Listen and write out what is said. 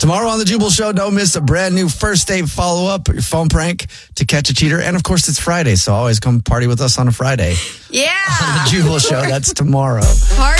Tomorrow on The Jubal Show, don't miss a brand new first date follow-up, your phone prank to catch a cheater. And, of course, it's Friday, so always come party with us on a Friday. Yeah. On The Jubal Show, that's tomorrow. Party